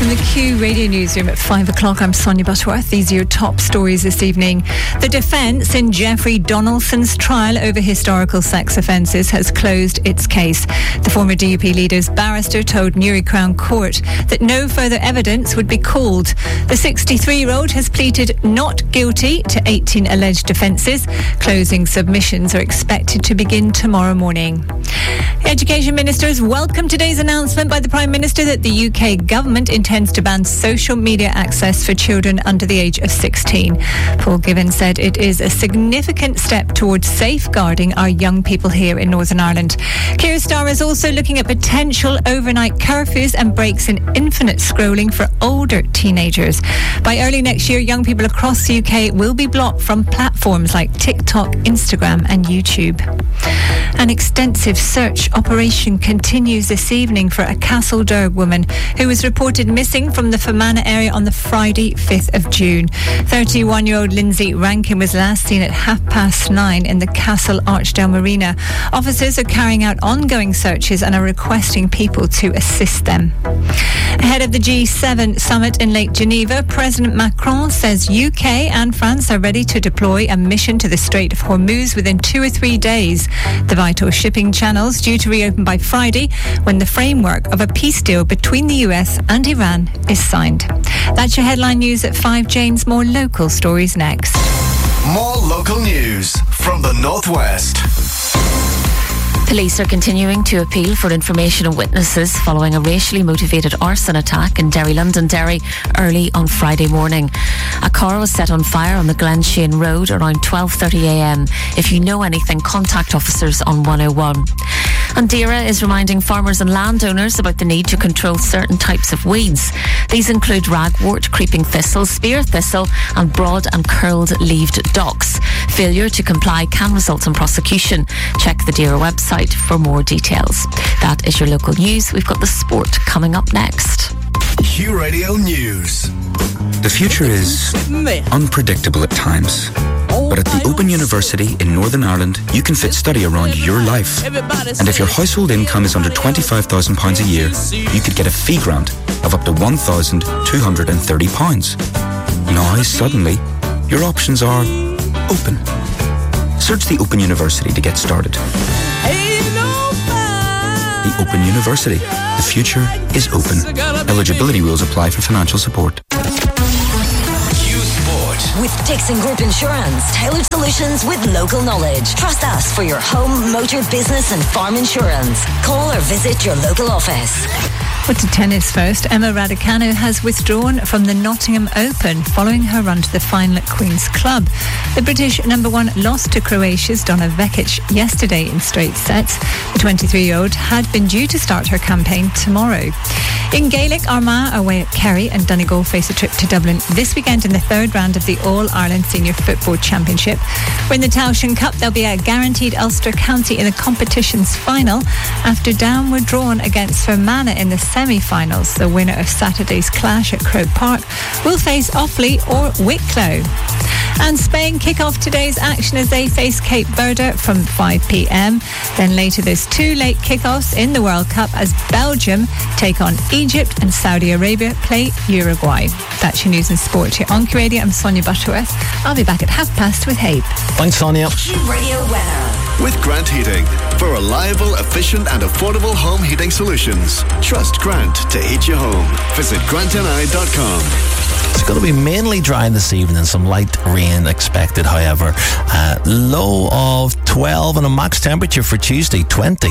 From the Q Radio Newsroom at 5 o'clock, I'm Sonia Butterworth. These are your top stories this evening. The defence in Jeffrey Donaldson's trial over historical sex offences has closed its case. The former DUP leader's barrister told Newry Crown Court that no further evidence would be called. The 63-year-old has pleaded not guilty to 18 alleged offences. Closing submissions are expected to begin tomorrow morning. The Education Ministers welcome today's announcement by the Prime Minister that the UK government intends to ban social media access for children under the age of 16. Paul Given said it is a significant step towards safeguarding our young people here in Northern Ireland. Keir Starmer is also looking at potential overnight curfews and breaks in infinite scrolling for older teenagers. By early next year, young people across the UK will be blocked from platforms like TikTok, Instagram and YouTube. An extensive search operation continues this evening for a Castlederg woman who was reported missing from the Fermanagh area on the Friday, 5th of June. 31-year-old Lindsay Rankin was last seen at 9:30 in the Castle Archdale Marina. Officers are carrying out ongoing searches and are requesting people to assist them. Ahead of the G7 summit in Lake Geneva, President Macron says UK and France are ready to deploy a mission to the Strait of Hormuz within 2 or 3 days. The vital shipping channel's due to reopen by Friday when the framework of a peace deal between the US and Iran is signed. That's your headline news at 5. James, more local stories next. More local news from the Northwest. Police are continuing to appeal for information and witnesses following a racially motivated arson attack in Derry, Londonderry early on Friday morning. A car was set on fire on the Glenshane Road around 12:30am. If you know anything, contact officers on 101. And DAERA is reminding farmers and landowners about the need to control certain types of weeds. These include ragwort, creeping thistle, spear thistle and broad and curled-leaved docks. Failure to comply can result in prosecution. Check the DAERA website for more details. That is your local news. We've got the sport coming up next. Q Radio News. The future is unpredictable at times. But at the Open University in Northern Ireland, you can fit study around your life. And if your household income is under £25,000 a year, you could get a fee grant of up to £1,230. Now, suddenly, your options are open. Search the Open University to get started. The Open University. The future is open. Eligibility rules apply for financial support. With Dixon Group Insurance, tailored solutions with local knowledge. Trust us for your home, motor, business and farm insurance. Call or visit your local office. But to tennis first, Emma Raducanu has withdrawn from the Nottingham Open following her run to the final at Queen's Club. The British number one lost to Croatia's Donna Vekic yesterday in straight sets. The 23-year-old had been due to start her campaign tomorrow. In Gaelic, Armagh away at Kerry and Donegal face a trip to Dublin this weekend in the third round of the All-Ireland Senior Football Championship. In the Taoiseach Cup, there'll be a guaranteed Ulster County in the competition's final after Down were drawn against Fermanagh in the semi-finals. The winner of Saturday's clash at Croke Park will face Offaly or Wicklow. And Spain kick off today's action as they face Cape Verde from 5pm. Then later there's 2 late kickoffs in the World Cup as Belgium take on Egypt and Saudi Arabia play Uruguay. That's your news and sport here on Q Radio. I'm Sonia Butterworth. I'll be back at 5:30 with Habe. Thanks, Sonia. Q Radio weather. With Grant Heating. For reliable, efficient and affordable home heating solutions. Trust Grant to heat your home. Visit grantni.com. It's going to be mainly dry this evening and some light rain expected, however. Low of 12 and a max temperature for Tuesday, 20.